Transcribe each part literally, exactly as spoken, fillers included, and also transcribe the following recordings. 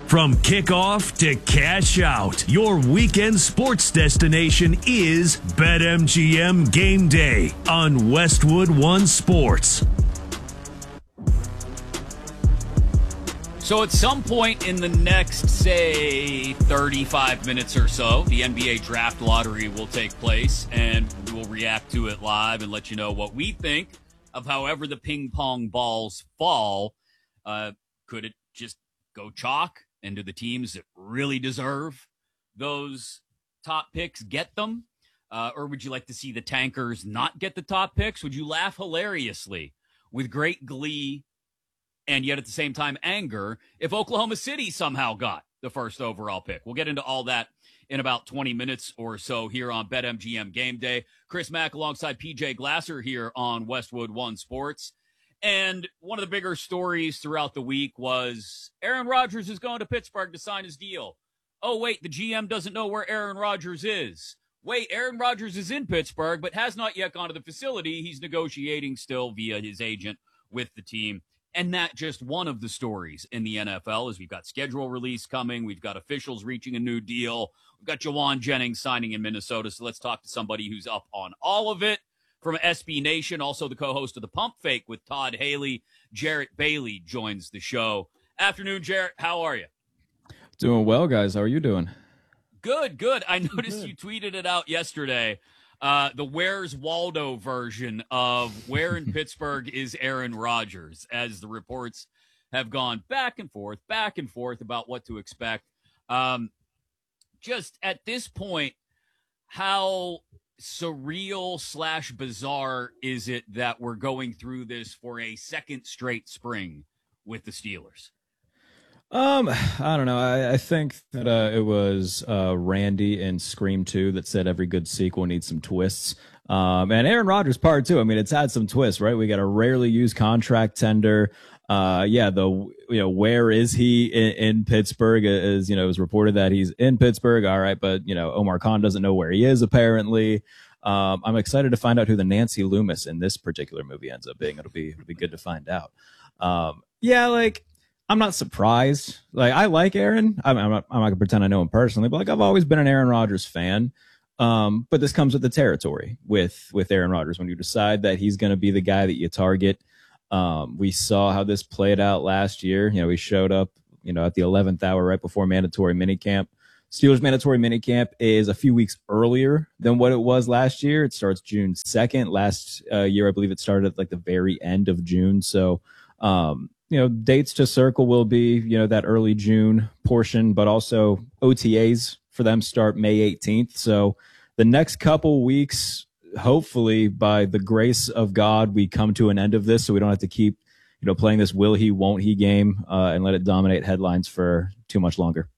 From kickoff to cash out, your weekend sports destination is BetMGM Game Day on Westwood One Sports. So at some point in the next, say, thirty-five minutes or so, the N B A draft lottery will take place, and we will react to it live and let you know what we think of however the ping pong balls fall. Uh, could it just go chalk? And do the teams that really deserve those top picks get them? Uh, or would you like to see the tankers not get the top picks? Would you laugh hilariously with great glee and yet at the same time anger if Oklahoma City somehow got the first overall pick? We'll get into all that in about twenty minutes or so here on BetMGM Game Day. Chris Mack alongside P J Glasser here on Westwood One Sports. And one of the bigger stories throughout the week was Aaron Rodgers is going to Pittsburgh to sign his deal. Oh, wait, the G M doesn't know where Aaron Rodgers is. Wait, Aaron Rodgers is in Pittsburgh, but has not yet gone to the facility. He's negotiating still via his agent with the team. And that just one of the stories in the N F L is we've got schedule release coming. We've got officials reaching a new deal. We've got Jauan Jennings signing in Minnesota. So let's talk to somebody who's up on all of it. From S B Nation, also the co-host of the Pump Fake with Todd Haley, Jarrett Bailey joins the show. Afternoon, Jarrett. How are you? Doing well, guys. How are you doing? Good, good. I noticed good. You tweeted it out yesterday. Uh, the Where's Waldo version of where in Pittsburgh is Aaron Rodgers, as the reports have gone back and forth, back and forth about what to expect. Um, just at this point, how surreal slash bizarre is it that we're going through this for a second straight spring with the Steelers? Um, I don't know. I, I think that uh, it was uh, Randy in Scream two that said every good sequel needs some twists. Um, and Aaron Rodgers part two. I mean, it's had some twists, right? We got a rarely used contract tender. Uh, yeah, the, you know, where is he in, in Pittsburgh? Is, you know, it was reported that he's in Pittsburgh. All right. But, you know, Omar Khan doesn't know where he is, apparently. Um, I'm excited to find out who the Nancy Loomis in this particular movie ends up being. It'll be, it'll be good to find out. Um, yeah, like, I'm not surprised. Like, I like Aaron. I'm, I'm not, I'm not gonna pretend I know him personally, but like, I've always been an Aaron Rodgers fan. Um, but this comes with the territory with, with Aaron Rodgers. When you decide that he's going to be the guy that you target. Um, we saw how this played out last year. You know, he showed up, you know, at the eleventh hour right before mandatory minicamp. Steelers mandatory minicamp is a few weeks earlier than what it was last year. It starts June second. Last uh, year, I believe it started at like the very end of June. So, um, you know, dates to circle will be, you know, that early June portion, but also O T As for them start May eighteenth. So the next couple weeks, hopefully by the grace of God, we come to an end of this so we don't have to keep, you know, playing this will he, won't he game uh, and let it dominate headlines for too much longer.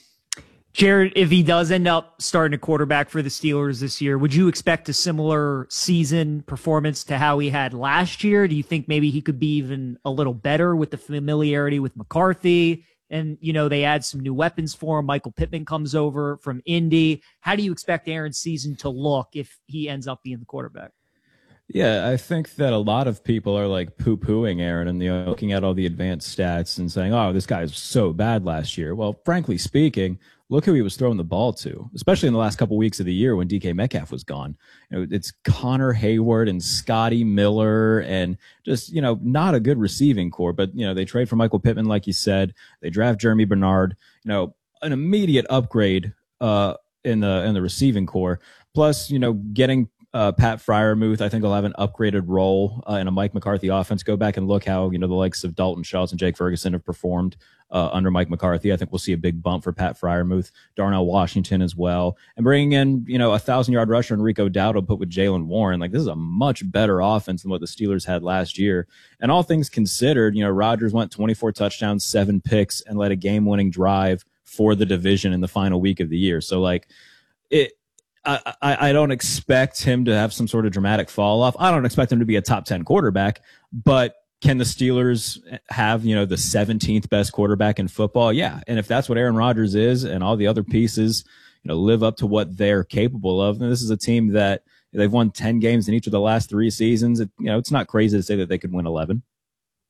Jared, if he does end up starting a quarterback for the Steelers this year, would you expect a similar season performance to how he had last year? Do you think maybe he could be even a little better with the familiarity with McCarthy? And, you know, they add some new weapons for him. Michael Pittman comes over from Indy. How do you expect Aaron's season to look if he ends up being the quarterback? Yeah, I think that a lot of people are like poo-pooing Aaron and, you know, looking at all the advanced stats and saying, oh, this guy is so bad last year. Well, frankly speaking, look who he was throwing the ball to, especially in the last couple of weeks of the year when D K Metcalf was gone. You know, it's Connor Hayward and Scotty Miller and just, you know, not a good receiving core. But, you know, they trade for Michael Pittman, like you said. They draft Jeremy Bernard, you know, an immediate upgrade uh, in the in the receiving core. Plus, you know, getting Uh, Pat Freiermuth, I think, will have an upgraded role uh, in a Mike McCarthy offense. Go back and look how, you know, the likes of Dalton Schultz and Jake Ferguson have performed uh, under Mike McCarthy. I think we'll see a big bump for Pat Freiermuth, Darnell Washington as well. And bringing in, you know, a thousand-yard rusher Enrico Dowdle put with Jalen Warren. Like, this is a much better offense than what the Steelers had last year. And all things considered, you know, Rodgers went twenty-four touchdowns, seven picks, and led a game-winning drive for the division in the final week of the year. So, like, it – I, I don't expect him to have some sort of dramatic fall off. I don't expect him to be a top ten quarterback, but can the Steelers have, you know, the seventeenth best quarterback in football? Yeah. And if that's what Aaron Rodgers is and all the other pieces, you know, live up to what they're capable of, then this is a team that they've won ten games in each of the last three seasons. It, you know, it's not crazy to say that they could win eleven.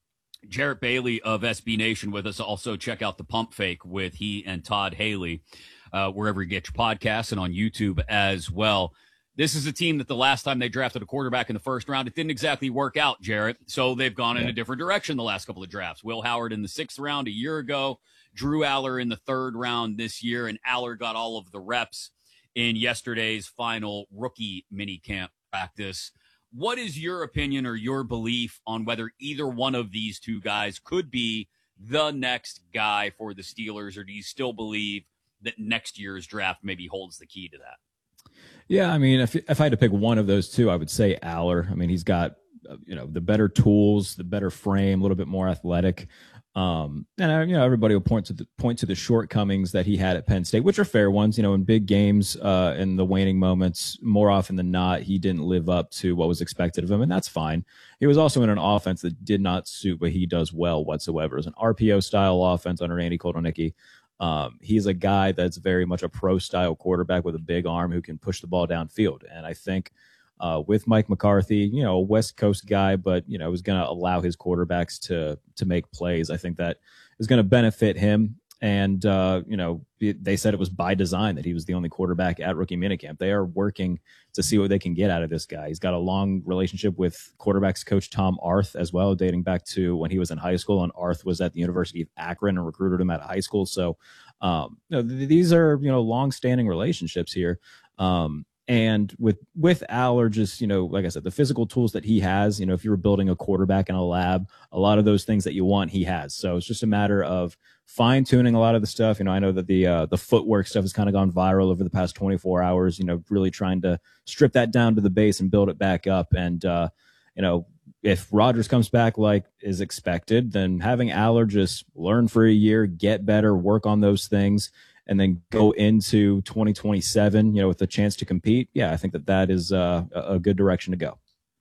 Jarrett Bailey of S B Nation with us. Also, check out the Pump Fake with he and Todd Haley, uh, wherever you get your podcasts and on YouTube as well. This is a team that the last time they drafted a quarterback in the first round, it didn't exactly work out, Jarrett. So they've gone in yeah. a different direction the last couple of drafts. Will Howard in the sixth round a year ago, Drew Aller in the third round this year, and Aller got all of the reps in yesterday's final rookie minicamp practice. What is your opinion or your belief on whether either one of these two guys could be the next guy for the Steelers, or do you still believe that next year's draft maybe holds the key to that? Yeah, I mean, if if I had to pick one of those two, I would say Aller. I mean, he's got, you know, the better tools, the better frame, a little bit more athletic. Um, and, you know, everybody will point to the point to the shortcomings that he had at Penn State, which are fair ones. You know, in big games, uh, in the waning moments, more often than not, he didn't live up to what was expected of him, and that's fine. He was also in an offense that did not suit what he does well whatsoever. It was an R P O style offense under Andy Kotelnicki. Um, he's a guy that's very much a pro style quarterback with a big arm who can push the ball downfield. And I think uh, with Mike McCarthy, you know, a West Coast guy, but, you know, was going to allow his quarterbacks to to make plays. I think that is going to benefit him. And, uh, you know, they said it was by design that he was the only quarterback at rookie minicamp. They are working to see what they can get out of this guy. He's got a long relationship with quarterbacks coach Tom Arth as well, dating back to when he was in high school, and Arth was at the University of Akron and recruited him out of high school. So um, you know, th- these are, you know, long-standing relationships here. Um, and with with Aller, just, you know, like I said, the physical tools that he has, you know, if you were building a quarterback in a lab, a lot of those things that you want, he has. So it's just a matter of fine tuning a lot of the stuff. You know, I know that the uh, the footwork stuff has kind of gone viral over the past twenty-four hours, you know, really trying to strip that down to the base and build it back up. And, uh, you know, if Rodgers comes back like is expected, then having Aller just learn for a year, get better, work on those things, and then go into twenty twenty-seven, you know, with a chance to compete. Yeah, I think that that is uh, a good direction to go.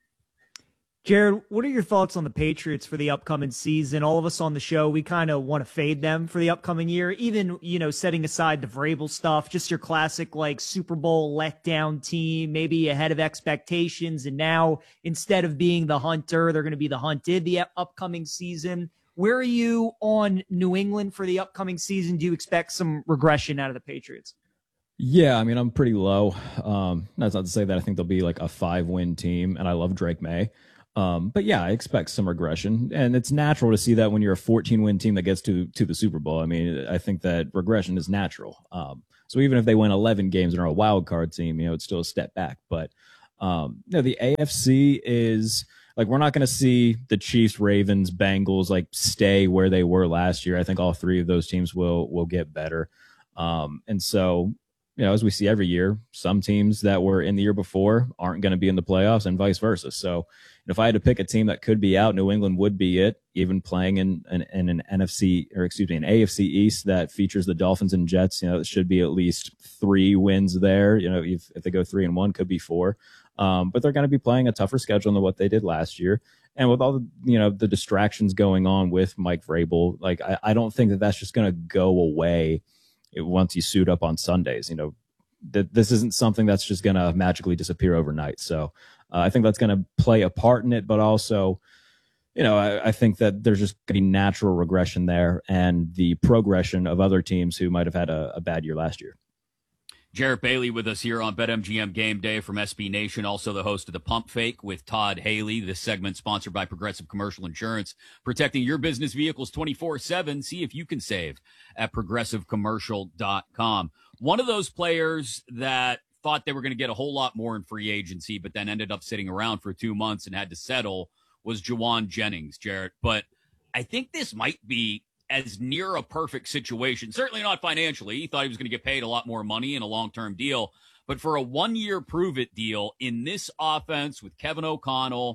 Jared, what are your thoughts on the Patriots for the upcoming season? All of us on the show, we kind of want to fade them for the upcoming year, even, you know, setting aside the Vrabel stuff, just your classic, like, Super Bowl letdown team, maybe ahead of expectations. And now, instead of being the hunter, they're going to be the hunted the upcoming season. Where are you on New England for the upcoming season? Do you expect some regression out of the Patriots? Yeah, I mean, I'm pretty low. Um, that's not to say that I think they'll be like a five-win team, and I love Drake May. Um, but yeah, I expect some regression, and it's natural to see that when you're a fourteen-win team that gets to to the Super Bowl. I mean, I think that regression is natural. Um, so even if they win eleven games and are a wild card team, you know, it's still a step back. But um, you know, the A F C is like, we're not going to see the Chiefs, Ravens, Bengals like stay where they were last year. I think all three of those teams will will get better. Um, and so, you know, as we see every year, some teams that were in the year before aren't going to be in the playoffs, and vice versa. So if I had to pick a team that could be out, New England would be it, even playing in, in, in an N F C, or excuse me, an A F C East that features the Dolphins and Jets. You know, it should be at least three wins there. You know, if, if they go three and one, could be four. Um, but they're going to be playing a tougher schedule than what they did last year. And with all the, you know, the distractions going on with Mike Vrabel, like, I, I don't think that that's just going to go away once you suit up on Sundays. You know, that this isn't something that's just going to magically disappear overnight. So uh, I think that's going to play a part in it, but also, you know, I, I think that there's just going to be natural regression there and the progression of other teams who might have had a, a bad year last year. Jarrett Bailey with us here on BetMGM Game Day from S B Nation, also the host of the Pump Fake with Todd Haley. This segment sponsored by Progressive Commercial Insurance, protecting your business vehicles twenty-four seven. See if you can save at progressive commercial dot com. One of those players that thought they were going to get a whole lot more in free agency, but then ended up sitting around for two months and had to settle, was Jauan Jennings, Jarrett. But I think this might be as near a perfect situation, certainly not financially. He thought he was going to get paid a lot more money in a long-term deal, but for a one-year prove-it deal in this offense with Kevin O'Connell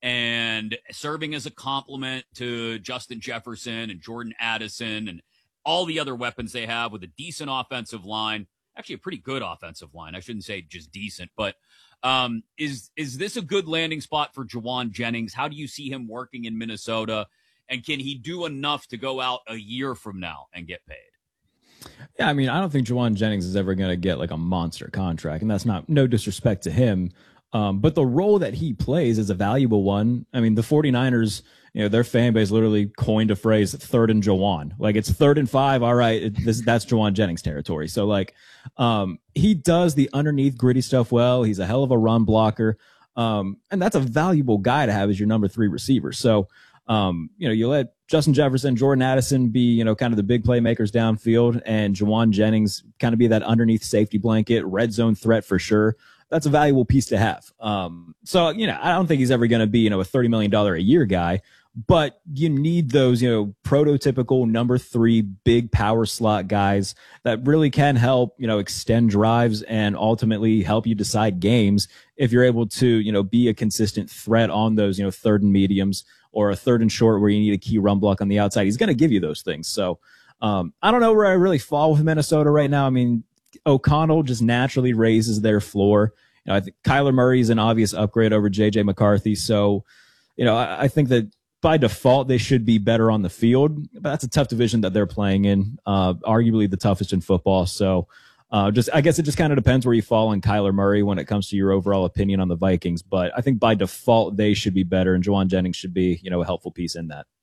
and serving as a complement to Justin Jefferson and Jordan Addison and all the other weapons they have with a decent offensive line, actually a pretty good offensive line. I shouldn't say just decent, but um, is is this a good landing spot for Jauan Jennings? How do you see him working in Minnesota? And can he do enough to go out a year from now and get paid? Yeah, I mean, I don't think Jauan Jennings is ever going to get like a monster contract, and that's not no disrespect to him. Um, but the role that he plays is a valuable one. I mean, the 49ers, you know, their fan base literally coined a phrase third and Jawan. Like it's third and five. All right. It, this, that's Jawan Jennings territory. So like, um, he does the underneath gritty stuff well. He's a hell of a run blocker. Um, and that's a valuable guy to have as your number three receiver. So, um, you know, you let Justin Jefferson, Jordan Addison be, you know, kind of the big playmakers downfield, and Jawan Jennings kind of be that underneath safety blanket, red zone threat for sure. That's a valuable piece to have. Um, so, you know, I don't think he's ever going to be, you know, a thirty million dollars a year guy, but you need those, you know, prototypical number three big power slot guys that really can help, you know, extend drives and ultimately help you decide games if you're able to, you know, be a consistent threat on those, you know, third and mediums or a third and short where you need a key run block on the outside. He's going to give you those things. So um, I don't know where I really fall with Minnesota right now. I mean, O'Connell just naturally raises their floor. You know, I think Kyler Murray is an obvious upgrade over J J McCarthy. So, you know, I, I think that by default, they should be better on the field, but that's a tough division that they're playing in, uh, arguably the toughest in football. So uh, just, I guess it just kind of depends where you fall on Kyler Murray when it comes to your overall opinion on the Vikings. But I think by default, they should be better, and Jawan Jennings should be, you know, a helpful piece in that.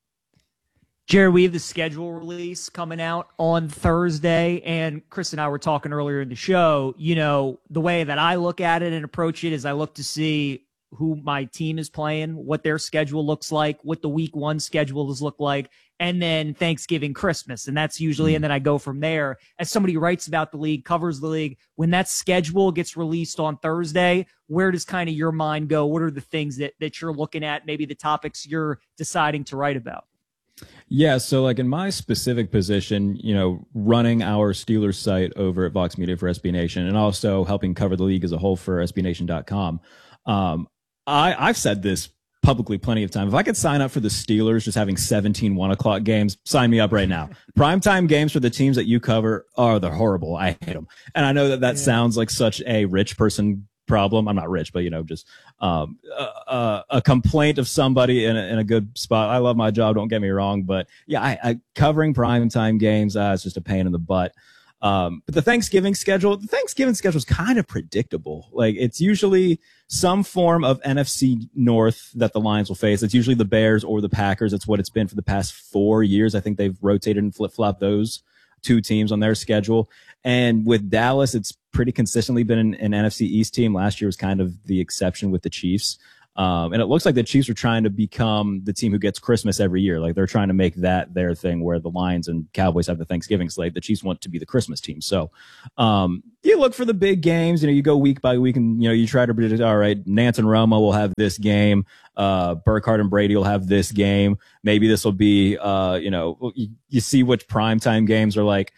Jared, we have the schedule release coming out on Thursday, and Chris and I were talking earlier in the show. You know, the way that I look at it and approach it is I look to see who my team is playing, what their schedule looks like, what the week one schedules look like, and then Thanksgiving, Christmas. And that's usually, and then I go from there. As somebody who writes about the league, covers the league, when that schedule gets released on Thursday, where does kind of your mind go? What are the things that, that you're looking at, maybe the topics you're deciding to write about? Yeah, so like in my specific position, you know, running our Steelers site over at Vox Media for S B Nation and also helping cover the league as a whole for S B Nation dot com. Um, I, I've said this publicly plenty of times. If I could sign up for the Steelers just having seventeen one o'clock games, sign me up right now. Primetime games for the teams that you cover, oh, they're horrible. I hate them. And I know that that yeah. sounds like such a rich person problem. I'm not rich, but, you know, just um, a, a complaint of somebody in a, in a good spot. I love my job. Don't get me wrong. But, yeah, I, I covering primetime games, uh, it's just a pain in the butt. Um, but the Thanksgiving schedule, the Thanksgiving schedule is kind of predictable. Like it's usually some form of N F C North that the Lions will face. It's usually the Bears or the Packers. That's what it's been for the past four years. I think they've rotated and flip flopped those two teams on their schedule. And with Dallas, it's pretty consistently been an, an N F C East team. Last year was kind of the exception with the Chiefs. Um, and it looks like the Chiefs are trying to become the team who gets Christmas every year. Like they're trying to make that their thing where the Lions and Cowboys have the Thanksgiving slate. The Chiefs want to be the Christmas team. So, um, you look for the big games, you know, you go week by week and, you know, you try to predict, all right, Nance and Romo will have this game. Uh, Burkhardt and Brady will have this game. Maybe this will be, uh, you know, you, you see which primetime games are like.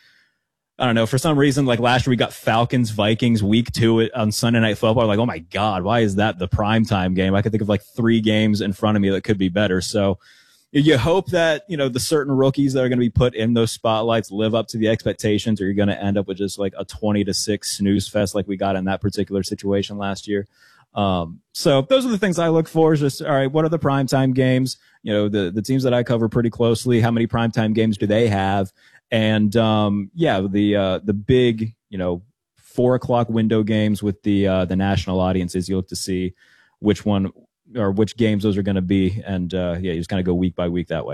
I don't know. For some reason, like last year, we got Falcons, Vikings week two on Sunday Night Football. Like, oh my God, why is that the primetime game? I could think of like three games in front of me that could be better. So you hope that, you know, the certain rookies that are going to be put in those spotlights live up to the expectations, or you're going to end up with just like a twenty to six snooze fest like we got in that particular situation last year. Um, so those are the things I look for is just, all right, what are the primetime games? You know, the, the teams that I cover pretty closely, how many primetime games do they have? And, um, yeah, the, uh, the big, you know, four o'clock window games with the, uh, the national audiences, you look to see which one or which games those are going to be. And, uh, yeah, you just kind of go week by week that way.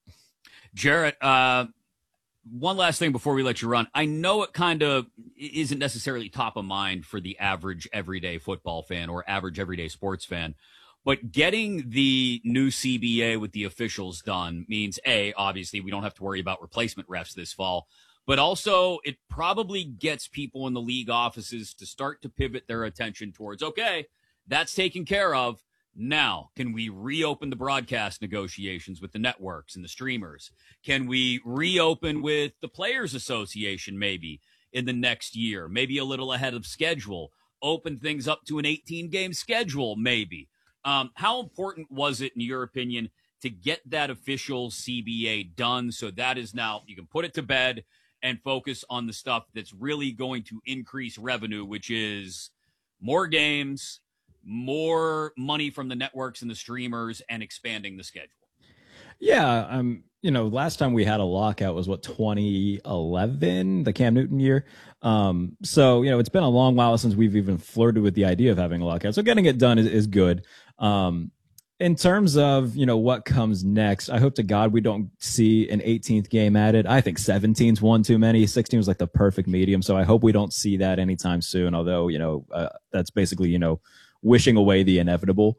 Jarrett, uh, one last thing before we let you run. I know it kind of isn't necessarily top of mind for the average everyday football fan or average everyday sports fan, but getting the new C B A with the officials done means, A, obviously we don't have to worry about replacement refs this fall, but also it probably gets people in the league offices to start to pivot their attention towards, okay, that's taken care of. Now, can we reopen the broadcast negotiations with the networks and the streamers? Can we reopen with the Players Association maybe in the next year, maybe a little ahead of schedule, open things up to an eighteen-game schedule maybe? Um, how important was it, in your opinion, to get that official C B A done so that is now, you can put it to bed and focus on the stuff that's really going to increase revenue, which is more games, more money from the networks and the streamers, and expanding the schedule? Yeah, um, you know, last time we had a lockout was what, twenty eleven, the Cam Newton year. Um, so, you know, it's been a long while since we've even flirted with the idea of having a lockout. So getting it done is, is good. Um, in terms of, you know, what comes next, I hope to God we don't see an eighteenth game added. I think seventeen's one too many. sixteen was like the perfect medium. So I hope we don't see that anytime soon. Although, you know, uh, that's basically, you know, wishing away the inevitable.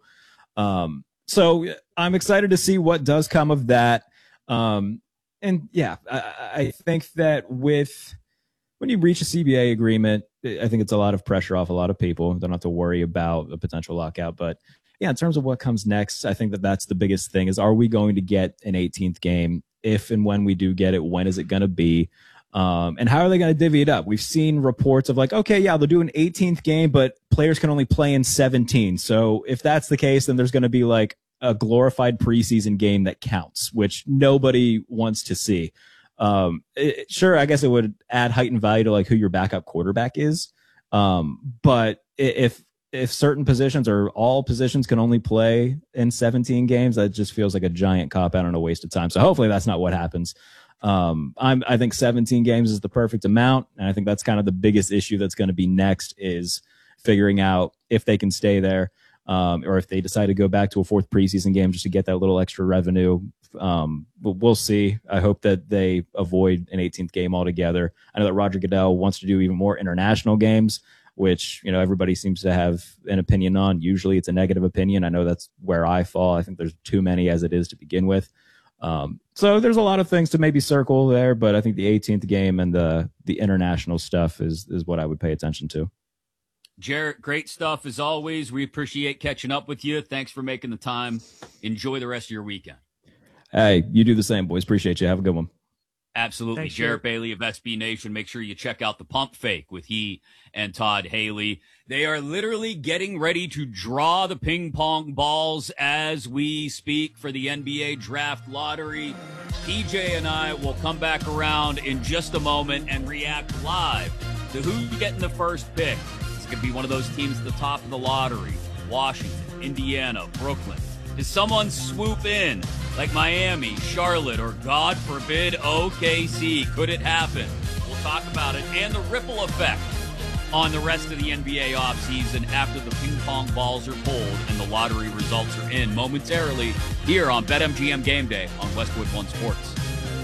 Um, so I'm excited to see what does come of that. Um, and yeah, I, I think that with when you reach a C B A agreement, I think it's a lot of pressure off a lot of people. They don't have to worry about a potential lockout, but yeah, in terms of what comes next, I think that that's the biggest thing is, are we going to get an eighteenth game? If and when we do get it, when is it going to be? Um, and how are they going to divvy it up? We've seen reports of like, okay, yeah, they'll do an eighteenth game, but players can only play in seventeen. So if that's the case, then there's going to be like a glorified preseason game that counts, which nobody wants to see. Um, it, sure, I guess it would add heightened value to like who your backup quarterback is. Um, but if if certain positions or all positions can only play in seventeen games, that just feels like a giant cop out and a waste of time. So hopefully that's not what happens. Um, I'm, I think seventeen games is the perfect amount. And I think that's kind of the biggest issue that's going to be next is figuring out if they can stay there, um, or if they decide to go back to a fourth preseason game just to get that little extra revenue. Um, but we'll see. I hope that they avoid an eighteenth game altogether. I know that Roger Goodell wants to do even more international games, which, you know, everybody seems to have an opinion on. Usually it's a negative opinion. I know that's where I fall. I think there's too many as it is to begin with. Um, so there's a lot of things to maybe circle there, but I think the eighteenth game and the the international stuff is is what I would pay attention to. Jarrett, great stuff as always. We appreciate catching up with you. Thanks for making the time. Enjoy the rest of your weekend. Hey, you do the same, boys. Appreciate you. Have a good one. Absolutely. Thanks, Jarrett Jarrett. Bailey of S B Nation. Make sure you check out the Pump Fake with he and Todd Haley. They are literally getting ready to draw the ping pong balls as we speak for the N B A draft lottery. P J and I will come back around in just a moment and react live to who's getting the first pick. It's going to be one of those teams at the top of the lottery. Washington, Indiana, Brooklyn. Does someone swoop in like Miami, Charlotte, or God forbid O K C? Could it happen? We'll talk about it and the ripple effect on the rest of the N B A offseason after the ping pong balls are pulled and the lottery results are in momentarily here on BetMGM Game Day on Westwood One Sports.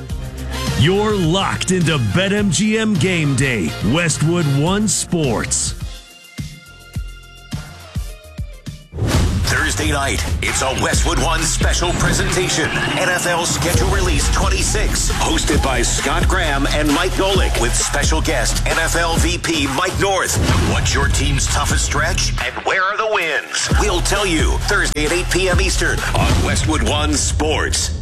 You're locked into BetMGM Game Day, Westwood One Sports. Thursday night, it's a Westwood One special presentation. N F L Schedule Release twenty-six, hosted by Scott Graham and Mike Golick, with special guest N F L V P Mike North. What's your team's toughest stretch, and where are the wins? We'll tell you Thursday at eight p.m. Eastern on Westwood One Sports.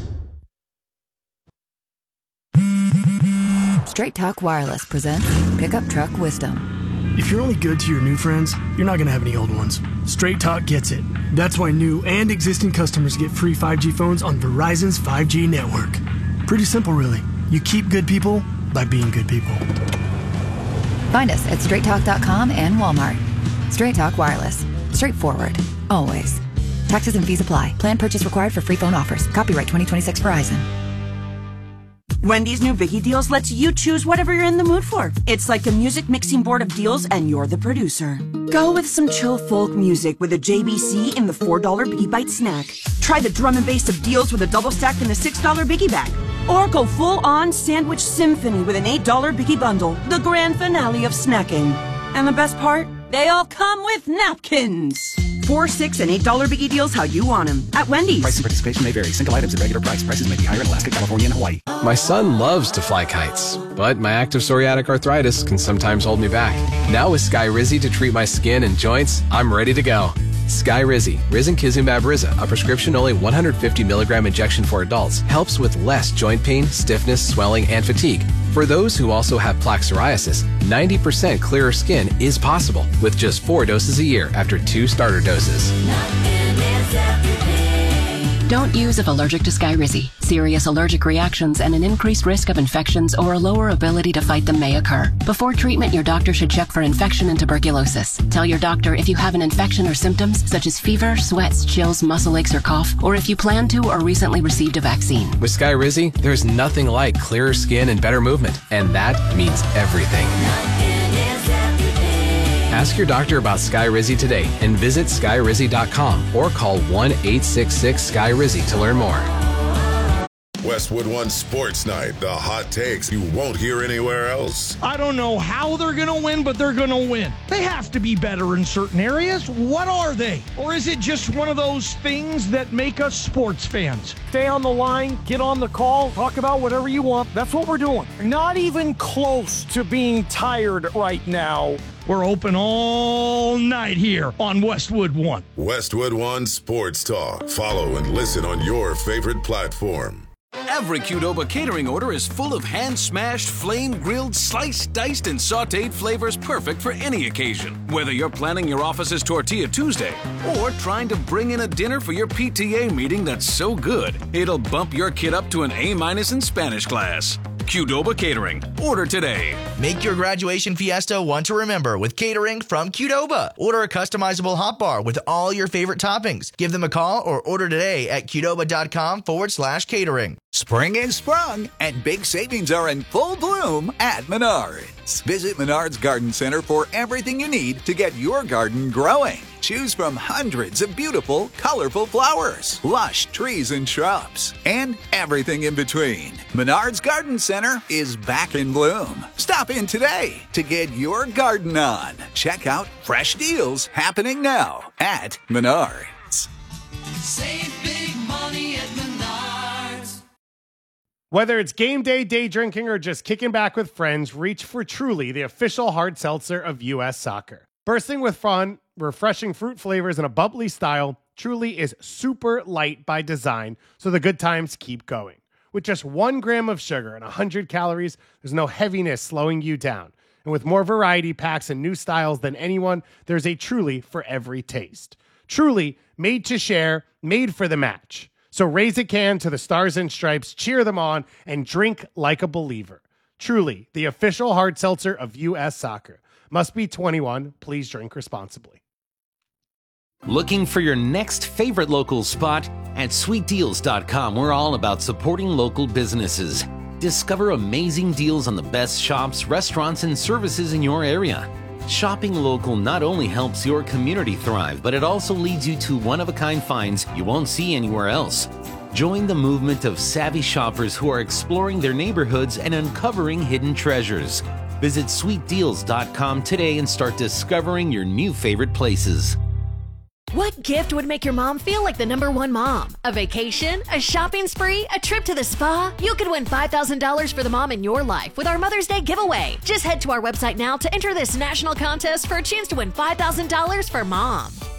Straight Talk Wireless presents Pickup Truck Wisdom. If you're only good to your new friends, you're not going to have any old ones. Straight Talk gets it. That's why new and existing customers get free five G phones on Verizon's five G network. Pretty simple, really. You keep good people by being good people. Find us at straight talk dot com and Walmart. Straight Talk Wireless. Straightforward. Always. Taxes and fees apply. Plan purchase required for free phone offers. Copyright twenty twenty-six Verizon. Wendy's new Biggie Deals lets you choose whatever you're in the mood for. It's like a music mixing board of deals, and you're the producer. Go with some chill folk music with a J B C in the four dollar Biggie Bite snack. Try the drum and bass of deals with a double stack in the six dollar Biggie bag. Or go full-on sandwich symphony with an eight dollar Biggie bundle, the grand finale of snacking. And the best part? They all come with napkins. Four, six, and eight dollar Biggie Deals how you want them at Wendy's. Price and participation may vary. Single items at regular price. Prices may be higher in Alaska, California, and Hawaii. My son loves to fly kites, but my active psoriatic arthritis can sometimes hold me back. Now with Skyrizi to treat my skin and joints, I'm ready to go. Skyrizi, Risankizumab Riza, a prescription-only one hundred fifty milligram injection for adults, helps with less joint pain, stiffness, swelling, and fatigue. For those who also have plaque psoriasis, ninety percent clearer skin is possible with just four doses a year after two starter doses. Don't use if allergic to Skyrizi. Serious allergic reactions and an increased risk of infections or a lower ability to fight them may occur. Before treatment, your doctor should check for infection and tuberculosis. Tell your doctor if you have an infection or symptoms such as fever, sweats, chills, muscle aches, or cough, or if you plan to or recently received a vaccine. With Skyrizi, there's nothing like clearer skin and better movement, and that means everything. Ask your doctor about Skyrizi today and visit sky rizzi dot com or call one eight six six Sky Rizzi to learn more. Westwood One Sports Night, the hot takes you won't hear anywhere else. I don't know how they're going to win, but they're going to win. They have to be better in certain areas. What are they? Or is it just one of those things that make us sports fans? Stay on the line, get on the call, talk about whatever you want. That's what we're doing. Not even close to being tired right now. We're open all night here on Westwood One. Westwood One Sports Talk. Follow and listen on your favorite platform. Every Qdoba catering order is full of hand-smashed, flame-grilled, sliced, diced, and sautéed flavors perfect for any occasion. Whether you're planning your office's Tortilla Tuesday or trying to bring in a dinner for your P T A meeting that's so good, it'll bump your kid up to an A-minus in Spanish class. Qdoba Catering. Order today. Make your graduation fiesta one to remember with catering from Qdoba. Order a customizable hot bar with all your favorite toppings. Give them a call or order today at qdoba.com forward slash catering. Spring is sprung, and big savings are in full bloom at Menards. Visit Menards Garden Center for everything you need to get your garden growing. Choose from hundreds of beautiful, colorful flowers, lush trees and shrubs, and everything in between. Menards Garden Center is back in bloom. Stop in today to get your garden on. Check out fresh deals happening now at Menards. Save big money at Menards. Whether it's game day, day drinking, or just kicking back with friends, reach for Truly, the official hard seltzer of U S Soccer. Bursting with fun, refreshing fruit flavors, and a bubbly style, Truly is super light by design, so the good times keep going. With just one gram of sugar and one hundred calories, there's no heaviness slowing you down. And with more variety packs and new styles than anyone, there's a Truly for every taste. Truly, made to share, made for the match. So raise a can to the Stars and Stripes, cheer them on, and drink like a believer. Truly, the official hard seltzer of U S Soccer. Must be twenty-one. Please drink responsibly. Looking for your next favorite local spot? At sweet deals dot com, we're all about supporting local businesses. Discover amazing deals on the best shops, restaurants, and services in your area. Shopping local not only helps your community thrive, but it also leads you to one-of-a-kind finds you won't see anywhere else. Join the movement of savvy shoppers who are exploring their neighborhoods and uncovering hidden treasures. Visit sweet deals dot com today and start discovering your new favorite places. What gift would make your mom feel like the number one mom? A vacation? A shopping spree? A trip to the spa? You could win five thousand dollars for the mom in your life with our Mother's Day giveaway. Just head to our website now to enter this national contest for a chance to win five thousand dollars for mom.